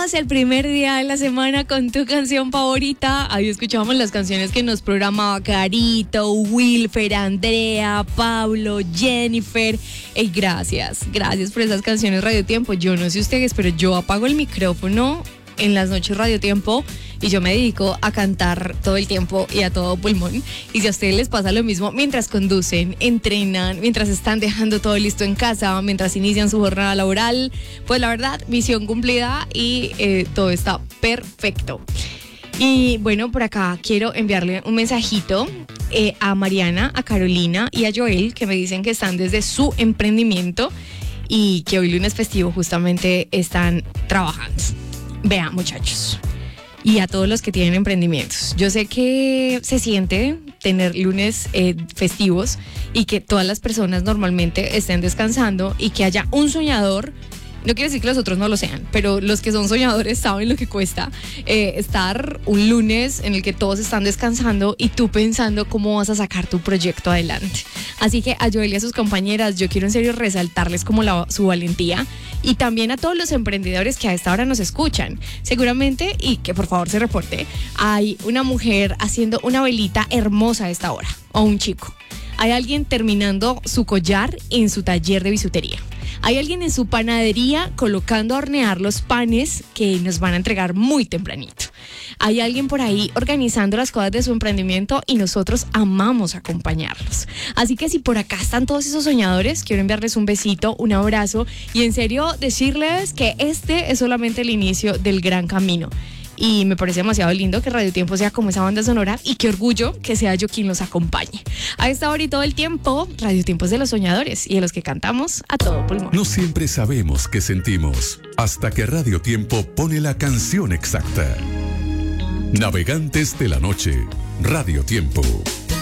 Arrancamos el primer día de la semana con tu canción favorita. Ahí escuchábamos las canciones que nos programaba Carito, Wilfer, Andrea, Pablo, Jennifer. Ey, gracias por esas canciones Radio Tiempo. Yo no sé ustedes, pero yo apago el micrófono en las noches Radio Tiempo y yo me dedico a cantar todo el tiempo y a todo pulmón. Y si a ustedes les pasa lo mismo mientras conducen, entrenan, mientras están dejando todo listo en casa, mientras inician su jornada laboral, pues la verdad, misión cumplida y todo está perfecto. Y bueno, por acá quiero enviarle un mensajito a Mariana, a Carolina y a Joel, que me dicen que están desde su emprendimiento y que hoy lunes festivo justamente están trabajando. Vean, muchachos, y a todos los que tienen emprendimientos, yo sé que se siente tener lunes festivos y que todas las personas normalmente estén descansando y que haya un soñador. No quiere decir que los otros no lo sean, pero los que son soñadores saben lo que cuesta estar un lunes en el que todos están descansando y tú pensando cómo vas a sacar tu proyecto adelante. Así que a Joel y a sus compañeras, yo quiero en serio resaltarles como su valentía y también a todos los emprendedores que a esta hora nos escuchan. Seguramente, y que por favor se reporte, hay una mujer haciendo una velita hermosa a esta hora, o un chico. Hay alguien terminando su collar en su taller de bisutería. Hay alguien en su panadería colocando a hornear los panes que nos van a entregar muy tempranito. Hay alguien por ahí organizando las cosas de su emprendimiento y nosotros amamos acompañarlos. Así que si por acá están todos esos soñadores, quiero enviarles un besito, un abrazo y en serio decirles que este es solamente el inicio del gran camino. Y me parece demasiado lindo que Radio Tiempo sea como esa banda sonora y qué orgullo que sea yo quien los acompañe. A esta hora y todo el tiempo, Radio Tiempo es de los soñadores y de los que cantamos a todo pulmón. No siempre sabemos qué sentimos hasta que Radio Tiempo pone la canción exacta. Navegantes de la noche, Radio Tiempo.